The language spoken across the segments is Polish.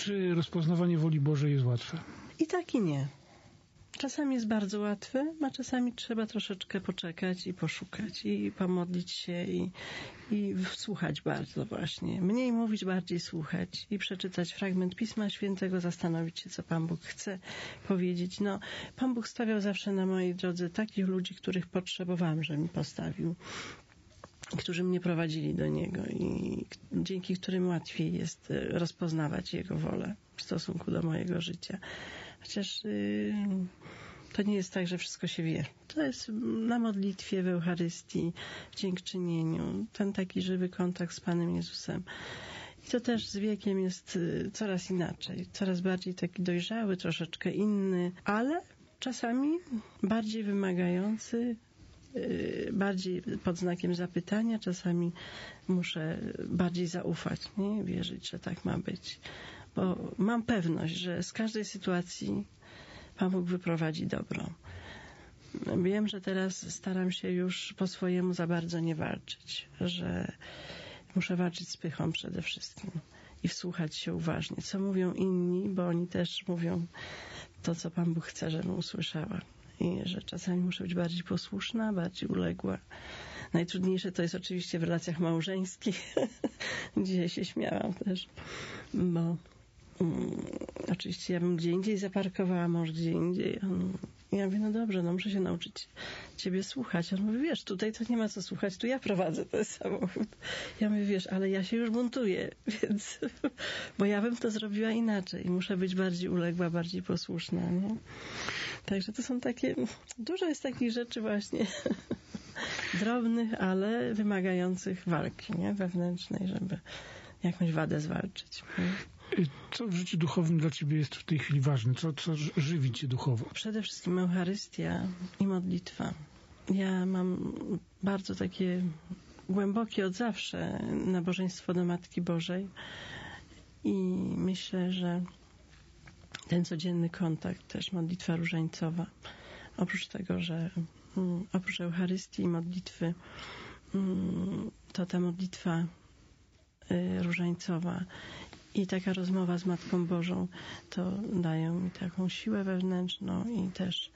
Czy rozpoznawanie woli Bożej jest łatwe? I tak i nie. Czasami jest bardzo łatwy, a czasami trzeba troszeczkę poczekać i poszukać i pomodlić się i słuchać bardzo właśnie. Mniej mówić, bardziej słuchać i przeczytać fragment Pisma Świętego, zastanowić się, co Pan Bóg chce powiedzieć. No, Pan Bóg stawiał zawsze na mojej drodze takich ludzi, których potrzebowałam, że mi postawił, którzy mnie prowadzili do Niego i dzięki którym łatwiej jest rozpoznawać Jego wolę w stosunku do mojego życia. Chociaż to nie jest tak, że wszystko się wie. To jest na modlitwie, w Eucharystii, w dziękczynieniu, ten taki żywy kontakt z Panem Jezusem. I to też z wiekiem jest coraz inaczej, coraz bardziej taki dojrzały, troszeczkę inny, ale czasami bardziej wymagający, bardziej pod znakiem zapytania, czasami muszę bardziej zaufać, nie? Wierzyć, że tak ma być. Bo mam pewność, że z każdej sytuacji Pan Bóg wyprowadzi dobro. Wiem, że teraz staram się już po swojemu za bardzo nie walczyć, że muszę walczyć z pychą przede wszystkim i wsłuchać się uważnie, co mówią inni, bo oni też mówią to, co Pan Bóg chce, żebym usłyszała. I że czasami muszę być bardziej posłuszna, bardziej uległa. Najtrudniejsze to jest oczywiście w relacjach małżeńskich. Dzisiaj się śmiałam też, bo oczywiście ja bym gdzie indziej zaparkowała, mąż gdzie indziej. Ja mówię, no dobrze, no muszę się nauczyć ciebie słuchać. On mówi, wiesz, tutaj to nie ma co słuchać, tu ja prowadzę ten samochód. Ja mówię, wiesz, ale ja się już buntuję, więc, bo ja bym to zrobiła inaczej. Muszę być bardziej uległa, bardziej posłuszna, nie? Także to są takie, dużo jest takich rzeczy właśnie drobnych, ale wymagających walki, nie? Wewnętrznej, żeby jakąś wadę zwalczyć. Nie? Co w życiu duchowym dla ciebie jest w tej chwili ważne? Co żywi cię duchowo? Przede wszystkim Eucharystia i modlitwa. Ja mam bardzo takie głębokie od zawsze nabożeństwo do Matki Bożej i myślę, że ten codzienny kontakt, też modlitwa różańcowa, oprócz tego, że oprócz Eucharystii i modlitwy, to ta modlitwa różańcowa i taka rozmowa z Matką Bożą, to dają mi taką siłę wewnętrzną i też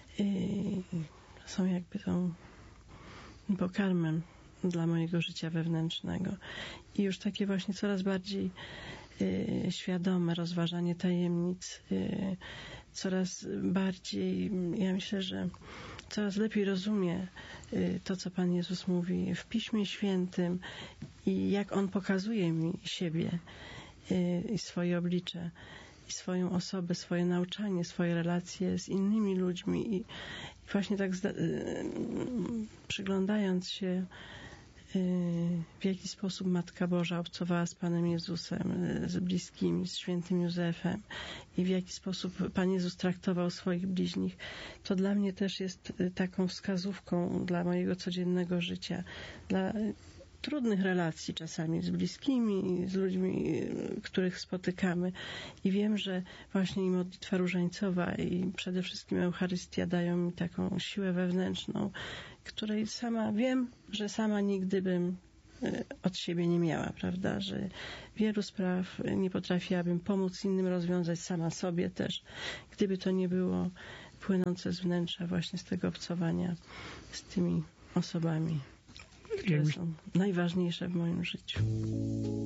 są jakby tą pokarmem dla mojego życia wewnętrznego. I już takie właśnie coraz bardziej świadome rozważanie tajemnic, coraz bardziej, ja myślę, że coraz lepiej rozumie to, co Pan Jezus mówi w Piśmie Świętym i jak On pokazuje mi siebie i swoje oblicze, i swoją osobę, swoje nauczanie, swoje relacje z innymi ludźmi i właśnie tak przyglądając się, w jaki sposób Matka Boża obcowała z Panem Jezusem, z bliskimi, z świętym Józefem i w jaki sposób Pan Jezus traktował swoich bliźnich, to dla mnie też jest taką wskazówką dla mojego codziennego życia, dla trudnych relacji czasami z bliskimi, z ludźmi, których spotykamy. I wiem, że właśnie i modlitwa różańcowa i przede wszystkim Eucharystia dają mi taką siłę wewnętrzną, której sama wiem, że sama nigdy bym od siebie nie miała, prawda? Że wielu spraw nie potrafiłabym pomóc innym rozwiązać sama sobie też, gdyby to nie było płynące z wnętrza właśnie z tego obcowania z tymi osobami, które są najważniejsze w moim życiu.